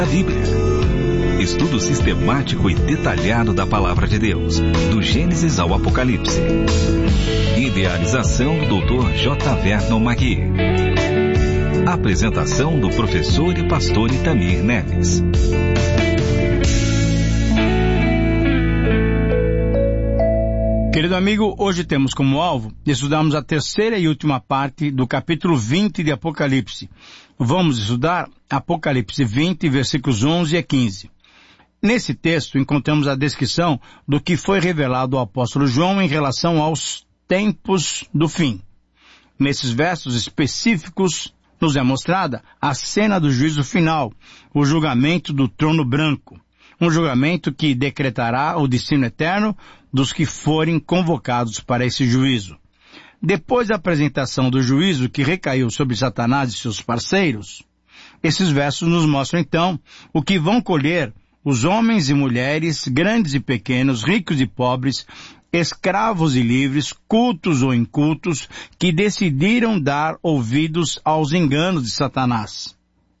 da Bíblia. Estudo sistemático e detalhado da Palavra de Deus, do Gênesis ao Apocalipse. Idealização do Dr. J. Vernon Magui. Apresentação do professor e pastor Itamir Neves. Querido amigo, hoje temos como alvo estudarmos a terceira e última parte do capítulo 20 de Apocalipse. Vamos estudar Apocalipse 20, versículos 11 a 15. Nesse texto encontramos a descrição do que foi revelado ao apóstolo João em relação aos tempos do fim. Nesses versos específicos nos é mostrada a cena do juízo final, o julgamento do trono branco. Um julgamento que decretará o destino eterno dos que forem convocados para esse juízo. Depois da apresentação do juízo que recaiu sobre Satanás e seus parceiros, esses versos nos mostram então o que vão colher os homens e mulheres, grandes e pequenos, ricos e pobres, escravos e livres, cultos ou incultos, que decidiram dar ouvidos aos enganos de Satanás.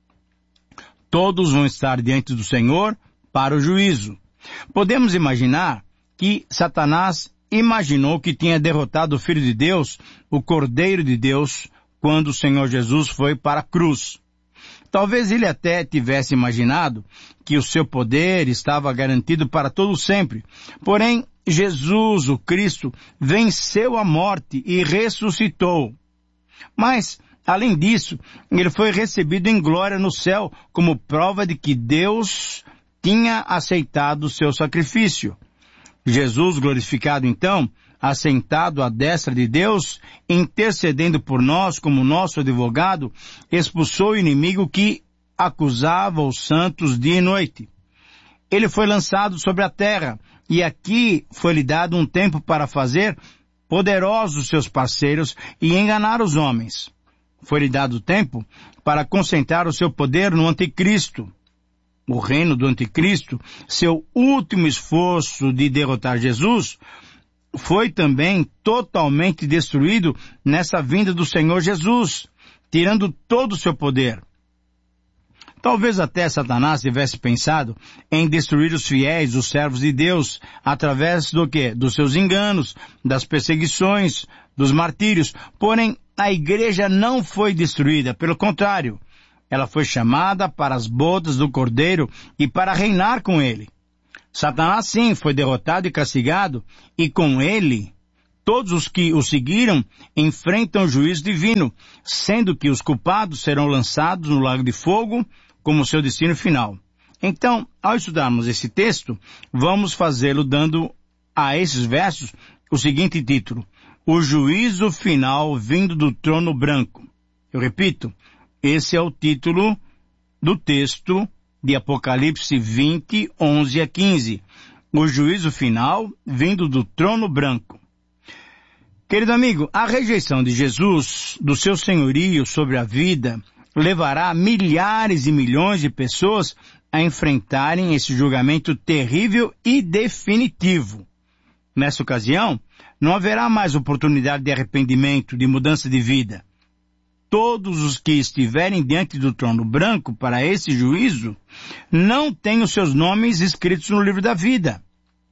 Todos vão estar diante do Senhor para o juízo. Podemos imaginar que Satanás imaginou que tinha derrotado o Filho de Deus, o Cordeiro de Deus, quando o Senhor Jesus foi para a cruz. Talvez ele até tivesse imaginado que o seu poder estava garantido para todo sempre. Porém, Jesus, o Cristo, venceu a morte e ressuscitou. Mas, além disso, ele foi recebido em glória no céu como prova de que Deus tinha aceitado o seu sacrifício. Jesus, glorificado então, assentado à destra de Deus, intercedendo por nós como nosso advogado, expulsou o inimigo que acusava os santos dia e noite. Ele foi lançado sobre a terra, e aqui foi-lhe dado um tempo para fazer poderosos seus parceiros e enganar os homens. Foi-lhe dado tempo para concentrar o seu poder no anticristo. O reino do anticristo, seu último esforço de derrotar Jesus, foi também totalmente destruído nessa vinda do Senhor Jesus, tirando todo o seu poder. Talvez até Satanás tivesse pensado em destruir os fiéis, os servos de Deus, através do quê? Dos seus enganos, das perseguições, dos martírios. Porém, a igreja não foi destruída, pelo contrário, ela foi chamada para as bodas do Cordeiro e para reinar com ele. Satanás, sim, foi derrotado e castigado, e com ele, todos os que o seguiram enfrentam o juízo divino, sendo que os culpados serão lançados no lago de fogo como seu destino final. Então, ao estudarmos esse texto, vamos fazê-lo dando a esses versos o seguinte título: O juízo final vindo do trono branco. Eu repito, esse é o título do texto de Apocalipse 20, 11 a 15. O juízo final vindo do trono branco. Querido amigo, a rejeição de Jesus, do seu senhorio sobre a vida, levará milhares e milhões de pessoas a enfrentarem esse julgamento terrível e definitivo. Nessa ocasião, não haverá mais oportunidade de arrependimento, de mudança de vida. Todos os que estiverem diante do trono branco para esse juízo não têm os seus nomes escritos no livro da vida.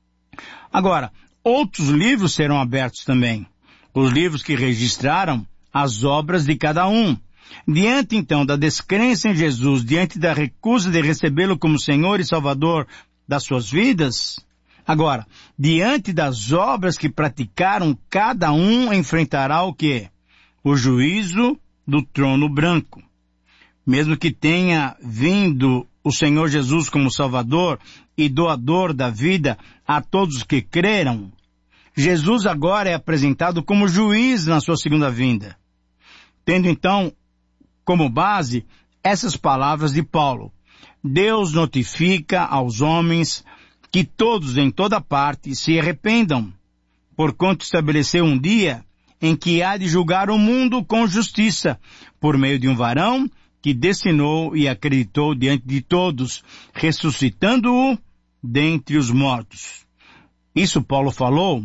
Agora, outros livros serão abertos também. Os livros que registraram as obras de cada um. Diante, então, da descrença em Jesus, diante da recusa de recebê-lo como Senhor e Salvador das suas vidas, agora, diante das obras que praticaram, cada um enfrentará o quê? O juízo do trono branco. Mesmo que tenha vindo o Senhor Jesus como Salvador e doador da vida a todos os que creram, Jesus agora é apresentado como juiz na sua segunda vinda. Tendo então como base essas palavras de Paulo: Deus notifica aos homens que todos em toda parte se arrependam, porquanto estabeleceu um dia em que há de julgar o mundo com justiça, por meio de um varão que destinou e acreditou diante de todos, ressuscitando-o dentre os mortos. Isso Paulo falou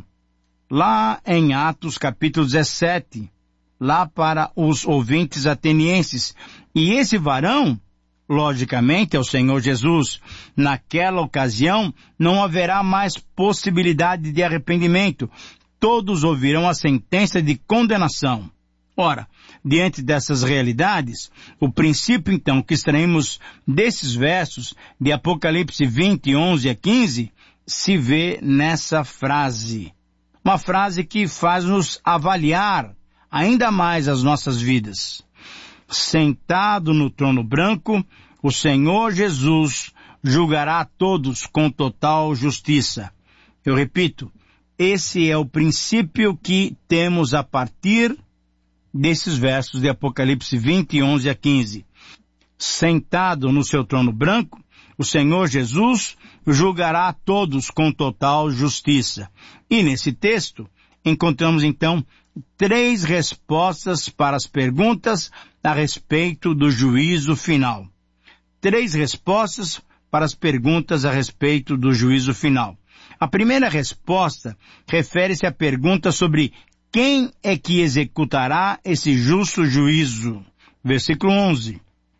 lá em Atos capítulo 17, lá para os ouvintes atenienses. E esse varão logicamente, ao Senhor Jesus. Naquela ocasião, não haverá mais possibilidade de arrependimento. Todos ouvirão a sentença de condenação. Ora, diante dessas realidades, o princípio então que extraímos desses versos de Apocalipse 20, 11 a 15, se vê nessa frase. Uma frase que faz-nos avaliar ainda mais as nossas vidas. Sentado no trono branco, o Senhor Jesus julgará a todos com total justiça. Eu repito, esse é o princípio que temos a partir desses versos de Apocalipse 20, 11 a 15. Sentado no seu trono branco, o Senhor Jesus julgará a todos com total justiça. E nesse texto, encontramos então 3 respostas para as perguntas a respeito do juízo final. 3 respostas para as perguntas a respeito do juízo final. A primeira resposta refere-se à pergunta sobre quem é que executará esse justo juízo. Versículo 11.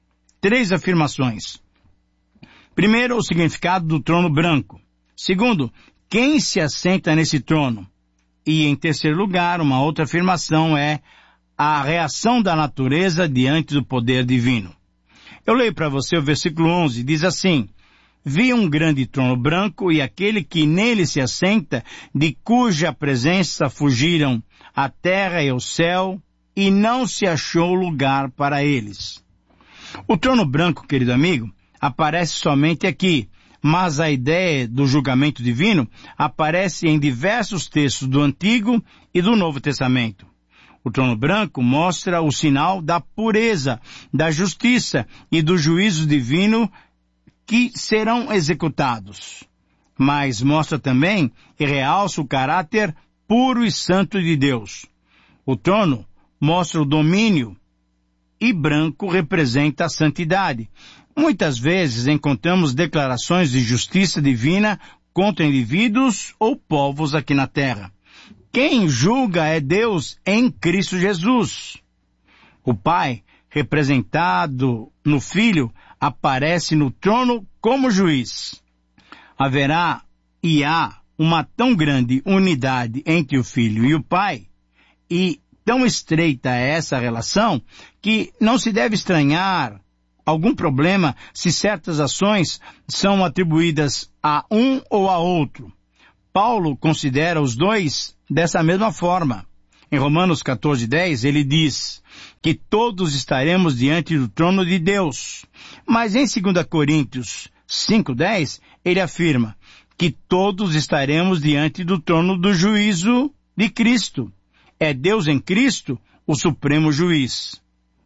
3 afirmações. Primeiro, o significado do trono branco. Segundo, quem se assenta nesse trono. E, em terceiro lugar, uma outra afirmação é a reação da natureza diante do poder divino. Eu leio para você o versículo 11, diz assim: Vi um grande trono branco e aquele que nele se assenta, de cuja presença fugiram a terra e o céu, e não se achou lugar para eles. O trono branco, querido amigo, aparece somente aqui, mas a ideia do julgamento divino aparece em diversos textos do Antigo e do Novo Testamento. O trono branco mostra o sinal da pureza, da justiça e do juízo divino que serão executados. Mas mostra também e realça o caráter puro e santo de Deus. O trono mostra o domínio e branco representa a santidade. Muitas vezes encontramos declarações de justiça divina contra indivíduos ou povos aqui na terra. Quem julga é Deus em Cristo Jesus. O Pai, representado no Filho, aparece no trono como juiz. Haverá e há uma tão grande unidade entre o Filho e o Pai, e tão estreita é essa relação, que não se deve estranhar algum problema se certas ações são atribuídas a um ou a outro. Paulo considera os dois dessa mesma forma. Em Romanos 14:10, ele diz que todos estaremos diante do trono de Deus. Mas em 2 Coríntios 5:10, ele afirma que todos estaremos diante do trono do juízo de Cristo. É Deus em Cristo o supremo juiz.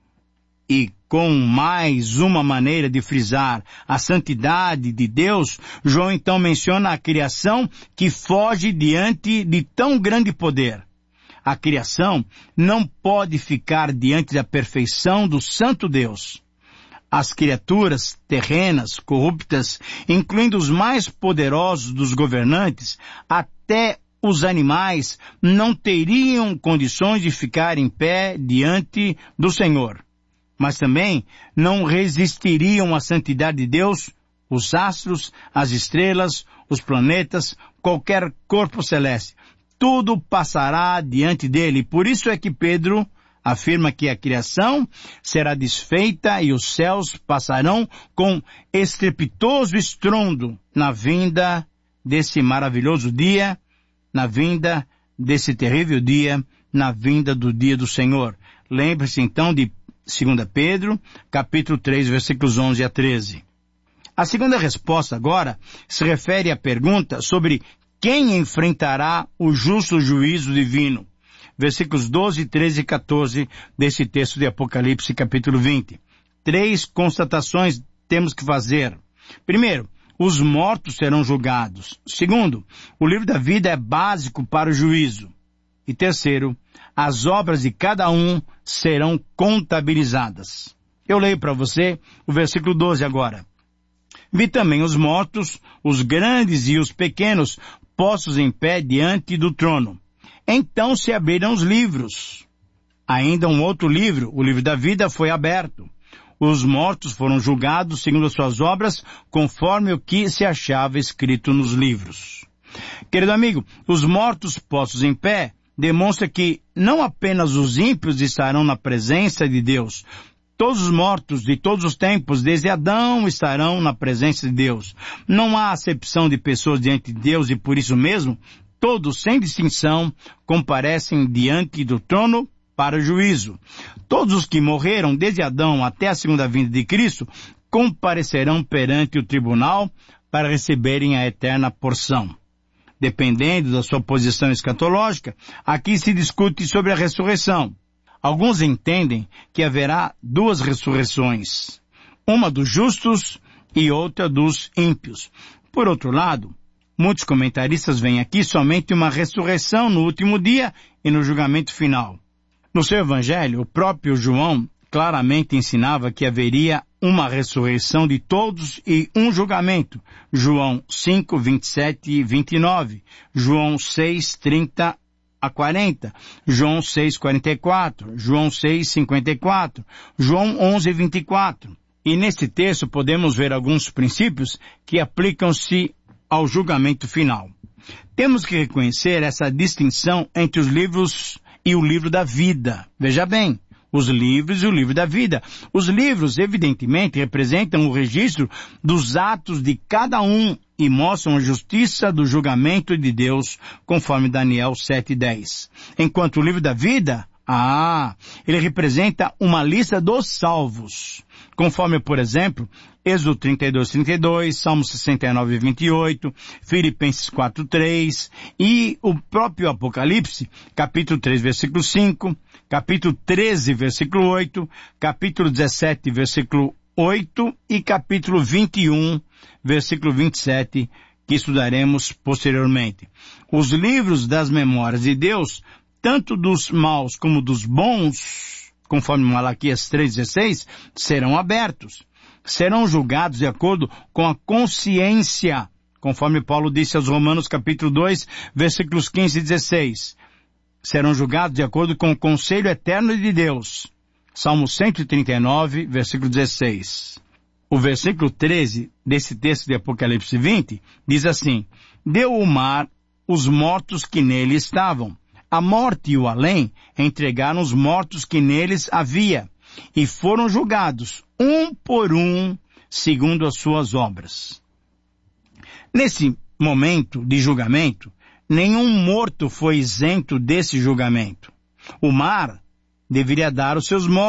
E com mais uma maneira de frisar a santidade de Deus, João então menciona a criação que foge diante de tão grande poder. A criação não pode ficar diante da perfeição do santo Deus. As criaturas terrenas, corruptas, incluindo os mais poderosos dos governantes, até os animais, não teriam condições de ficar em pé diante do Senhor. Mas também não resistiriam à santidade de Deus os astros, as estrelas, os planetas, qualquer corpo celeste. Tudo passará diante dele. Por isso é que Pedro afirma que a criação será desfeita e os céus passarão com estrepitoso estrondo na vinda desse maravilhoso dia, na vinda desse terrível dia, na vinda do dia do Senhor. Lembre-se então de 2 Pedro, capítulo 3, versículos 11 a 13. A segunda resposta agora se refere à pergunta sobre quem enfrentará o justo juízo divino. Versículos 12, 13 e 14 desse texto de Apocalipse, capítulo 20. 3 constatações temos que fazer. Primeiro, os mortos serão julgados. Segundo, o livro da vida é básico para o juízo. E terceiro, as obras de cada um serão contabilizadas. Eu leio para você o versículo 12 agora. Vi também os mortos, os grandes e os pequenos, postos em pé diante do trono. Então se abriram os livros. Ainda um outro livro, o livro da vida, foi aberto. Os mortos foram julgados segundo as suas obras, conforme o que se achava escrito nos livros. Querido amigo, os mortos postos em pé demonstra que não apenas os ímpios estarão na presença de Deus. Todos os mortos de todos os tempos, desde Adão, estarão na presença de Deus. Não há acepção de pessoas diante de Deus e por isso mesmo, todos, sem distinção, comparecem diante do trono para o juízo. Todos os que morreram desde Adão até a segunda vinda de Cristo comparecerão perante o tribunal para receberem a eterna porção. Dependendo da sua posição escatológica, aqui se discute sobre a ressurreição. Alguns entendem que haverá duas ressurreições, uma dos justos e outra dos ímpios. Por outro lado, muitos comentaristas veem aqui somente uma ressurreição no último dia e no julgamento final. No seu evangelho, o próprio João claramente ensinava que haveria uma ressurreição de todos e um julgamento. João 5, 27 e 29, João 6, 30 a 40, João 6, 44, João 6, 54, João 11, 24. E nesse texto podemos ver alguns princípios que aplicam-se ao julgamento final. Temos que reconhecer essa distinção entre os livros e o livro da vida. Veja bem, os livros e o livro da vida. Os livros, evidentemente, representam o registro dos atos de cada um e mostram a justiça do julgamento de Deus, conforme Daniel 7:10. Enquanto o livro da vida, ele representa uma lista dos salvos, conforme, por exemplo, Êxodo 32:32, Salmo 69:28, Filipenses 4:3 e o próprio Apocalipse, capítulo 3, versículo 5, capítulo 13, versículo 8, capítulo 17, versículo 8 e capítulo 21, versículo 27, que estudaremos posteriormente. Os livros das memórias de Deus, tanto dos maus como dos bons, conforme Malaquias 3:16, serão abertos. Serão julgados de acordo com a consciência, conforme Paulo disse aos Romanos capítulo 2, versículos 15 e 16. Serão julgados de acordo com o conselho eterno de Deus. Salmo 139, versículo 16. O versículo 13 desse texto de Apocalipse 20 diz assim: deu o mar os mortos que nele estavam. A morte e o além entregaram os mortos que neles havia, e foram julgados, um por um, segundo as suas obras. Nesse momento de julgamento, nenhum morto foi isento desse julgamento. O mar deveria dar os seus mortos